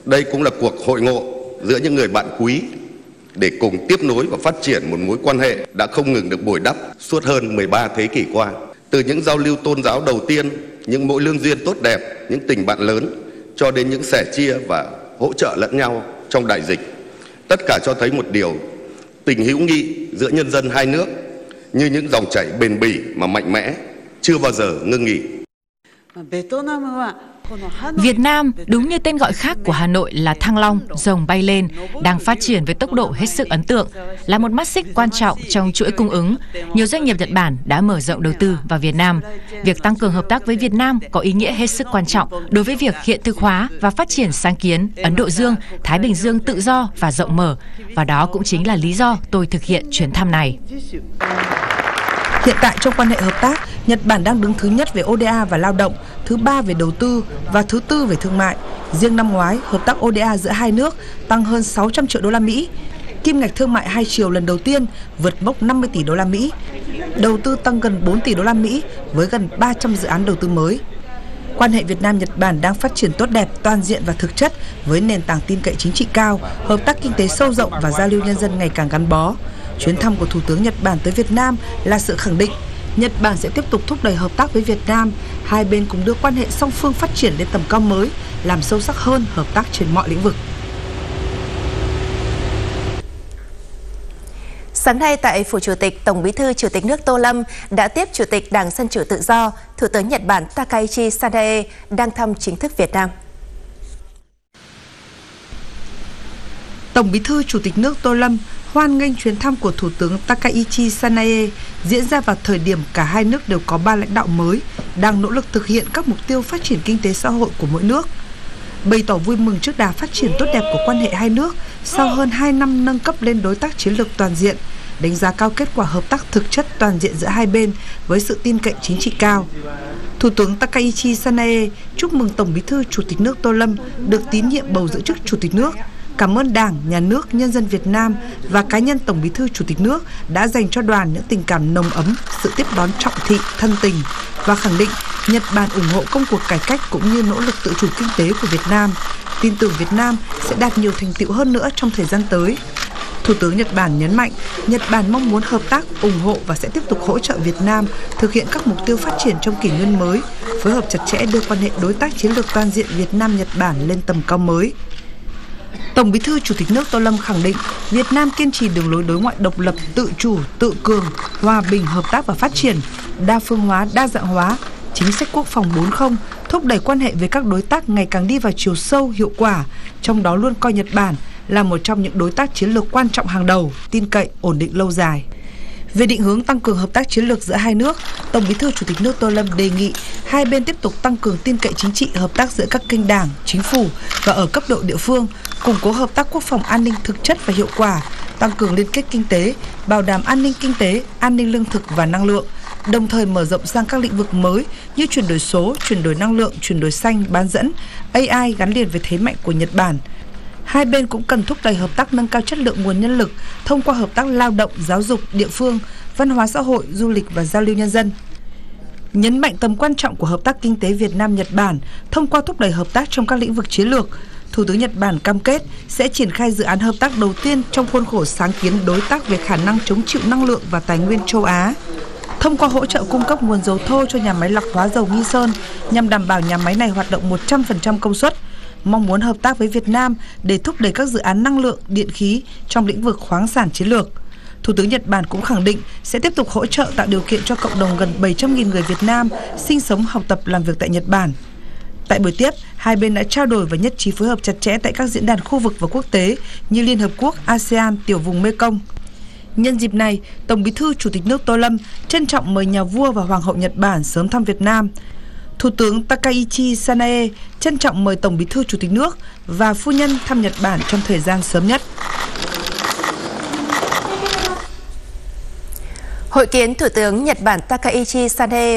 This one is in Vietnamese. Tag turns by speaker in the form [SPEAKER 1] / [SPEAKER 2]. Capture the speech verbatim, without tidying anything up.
[SPEAKER 1] Đây cũng là cuộc hội ngộ giữa những người bạn quý để cùng tiếp nối và phát triển một mối quan hệ đã không ngừng được bồi đắp suốt hơn mười ba thế kỷ qua. Từ những giao lưu tôn giáo đầu tiên, những mối lương duyên tốt đẹp, những tình bạn lớn, cho đến những sẻ chia và hỗ trợ lẫn nhau trong đại dịch. Tất cả cho thấy một điều, tình hữu nghị giữa nhân dân hai nước như những dòng chảy bền bỉ mà mạnh mẽ, chưa bao giờ ngưng nghỉ.
[SPEAKER 2] Việt Nam, đúng như tên gọi khác của Hà Nội là Thăng Long, rồng bay lên, đang phát triển với tốc độ hết sức ấn tượng, là một mắt xích quan trọng trong chuỗi cung ứng. Nhiều doanh nghiệp Nhật Bản đã mở rộng đầu tư vào Việt Nam. Việc tăng cường hợp tác với Việt Nam có ý nghĩa hết sức quan trọng đối với việc hiện thực hóa và phát triển sáng kiến Ấn Độ Dương, Thái Bình Dương tự do và rộng mở. Và đó cũng chính là lý do tôi thực hiện chuyến thăm này.
[SPEAKER 3] Hiện tại trong quan hệ hợp tác, Nhật Bản đang đứng thứ nhất về o đê a và lao động, thứ ba về đầu tư và thứ tư về thương mại. Riêng năm ngoái, hợp tác o đê a giữa hai nước tăng hơn sáu trăm triệu đô la Mỹ. Kim ngạch thương mại hai chiều lần đầu tiên vượt mốc năm mươi tỷ đô la Mỹ. Đầu tư tăng gần bốn tỷ đô la Mỹ với gần ba trăm dự án đầu tư mới. Quan hệ Việt Nam-Nhật Bản đang phát triển tốt đẹp, toàn diện và thực chất với nền tảng tin cậy chính trị cao, hợp tác kinh tế sâu rộng và giao lưu nhân dân ngày càng gắn bó. Chuyến thăm của Thủ tướng Nhật Bản tới Việt Nam là sự khẳng định Nhật Bản sẽ tiếp tục thúc đẩy hợp tác với Việt Nam. Hai bên cùng đưa quan hệ song phương phát triển lên tầm cao mới, làm sâu sắc hơn hợp tác trên mọi lĩnh vực.
[SPEAKER 4] Sáng nay tại Phủ Chủ tịch, Tổng Bí thư Chủ tịch nước Tô Lâm đã tiếp Chủ tịch Đảng Dân Chủ Tự do, Thủ tướng Nhật Bản Takaichi Sanae đang thăm chính thức Việt Nam.
[SPEAKER 3] Tổng Bí thư Chủ tịch nước Tô Lâm hoan nghênh chuyến thăm của Thủ tướng Takaichi Sanae diễn ra vào thời điểm cả hai nước đều có ba lãnh đạo mới đang nỗ lực thực hiện các mục tiêu phát triển kinh tế xã hội của mỗi nước. Bày tỏ vui mừng trước đà phát triển tốt đẹp của quan hệ hai nước sau hơn hai năm nâng cấp lên đối tác chiến lược toàn diện, đánh giá cao kết quả hợp tác thực chất toàn diện giữa hai bên với sự tin cậy chính trị cao. Thủ tướng Takaichi Sanae chúc mừng Tổng Bí thư Chủ tịch nước Tô Lâm được tín nhiệm bầu giữ chức Chủ tịch nước. Cảm ơn Đảng, Nhà nước, nhân dân Việt Nam và cá nhân Tổng Bí thư Chủ tịch nước đã dành cho đoàn những tình cảm nồng ấm, sự tiếp đón trọng thị, thân tình và khẳng định Nhật Bản ủng hộ công cuộc cải cách cũng như nỗ lực tự chủ kinh tế của Việt Nam. Tin tưởng Việt Nam sẽ đạt nhiều thành tựu hơn nữa trong thời gian tới. Thủ tướng Nhật Bản nhấn mạnh, Nhật Bản mong muốn hợp tác, ủng hộ và sẽ tiếp tục hỗ trợ Việt Nam thực hiện các mục tiêu phát triển trong kỷ nguyên mới, phối hợp chặt chẽ đưa quan hệ đối tác chiến lược toàn diện Việt Nam-Nhật Bản lên tầm cao mới. Tổng Bí thư Chủ tịch nước Tô Lâm khẳng định Việt Nam kiên trì đường lối đối ngoại độc lập, tự chủ, tự cường, hòa bình, hợp tác và phát triển, đa phương hóa, đa dạng hóa, chính sách quốc phòng bốn không, thúc đẩy quan hệ với các đối tác ngày càng đi vào chiều sâu, hiệu quả, trong đó luôn coi Nhật Bản là một trong những đối tác chiến lược quan trọng hàng đầu, tin cậy, ổn định lâu dài. Về định hướng tăng cường hợp tác chiến lược giữa hai nước, Tổng Bí thư Chủ tịch nước Tô Lâm đề nghị hai bên tiếp tục tăng cường tin cậy chính trị, hợp tác giữa các kênh đảng, chính phủ và ở cấp độ địa phương, củng cố hợp tác quốc phòng an ninh thực chất và hiệu quả, tăng cường liên kết kinh tế, bảo đảm an ninh kinh tế, an ninh lương thực và năng lượng, đồng thời mở rộng sang các lĩnh vực mới như chuyển đổi số, chuyển đổi năng lượng, chuyển đổi xanh, bán dẫn, a i gắn liền với thế mạnh của Nhật Bản. Hai bên cũng cần thúc đẩy hợp tác nâng cao chất lượng nguồn nhân lực thông qua hợp tác lao động, giáo dục, địa phương, văn hóa xã hội, du lịch và giao lưu nhân dân. Nhấn mạnh tầm quan trọng của hợp tác kinh tế Việt Nam-Nhật Bản thông qua thúc đẩy hợp tác trong các lĩnh vực chiến lược, Thủ tướng Nhật Bản cam kết sẽ triển khai dự án hợp tác đầu tiên trong khuôn khổ sáng kiến đối tác về khả năng chống chịu năng lượng và tài nguyên châu Á. Thông qua hỗ trợ cung cấp nguồn dầu thô cho nhà máy lọc hóa dầu Nghi Sơn nhằm đảm bảo nhà máy này hoạt động một trăm phần trăm công suất, mong muốn hợp tác với Việt Nam để thúc đẩy các dự án năng lượng, điện khí trong lĩnh vực khoáng sản chiến lược. Thủ tướng Nhật Bản cũng khẳng định sẽ tiếp tục hỗ trợ tạo điều kiện cho cộng đồng gần bảy trăm nghìn người Việt Nam sinh sống, học tập, làm việc tại Nhật Bản. Tại buổi tiếp, hai bên đã trao đổi và nhất trí phối hợp chặt chẽ tại các diễn đàn khu vực và quốc tế như Liên Hợp Quốc, a sê an, Tiểu vùng Mekong. Nhân dịp này, Tổng Bí thư Chủ tịch nước Tô Lâm trân trọng mời nhà vua và Hoàng hậu Nhật Bản sớm thăm Việt Nam. Thủ tướng Takaichi Sanae trân trọng mời Tổng Bí thư Chủ tịch nước và phu nhân thăm Nhật Bản trong thời gian sớm nhất.
[SPEAKER 4] Hội kiến Thủ tướng Nhật Bản Takaichi Sanae